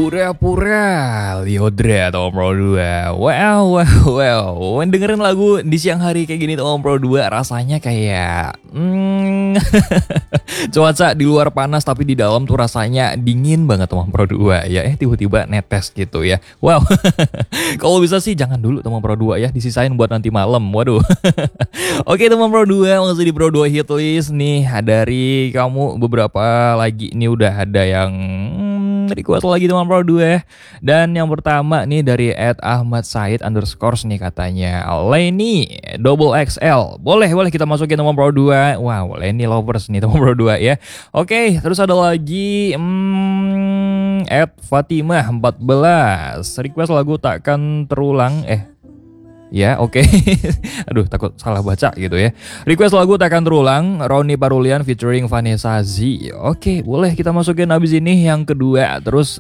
Pura-pura Liodra atau Pro 2. Well, dengerin lagu di siang hari kayak gini tuh Pro 2 rasanya kayak cuaca di luar panas tapi di dalam tuh rasanya dingin banget teman Pro 2 ya. Tiba-tiba netes gitu ya. Wow. Kalau bisa sih jangan dulu teman Pro 2 ya, disisain buat nanti malam. Waduh. Oke teman Pro 2, masih di Pro 2 hit list nih. Dari kamu beberapa lagi nih udah ada yang request lagi teman Pro 2. Dan yang pertama nih dari @ahmad_said_ nih katanya Lenny double XL. Boleh kita masukin teman Pro 2. Wow, Lenny lovers nih teman Pro 2 ya. Oke, terus ada lagi @fatimah14 request lagu takkan terulang. Ya, oke. Aduh, takut salah baca gitu ya. Request lagu takkan terulang, Ronny Parulian featuring Vanessa Z. Oke, boleh kita masukin abis ini yang kedua. Terus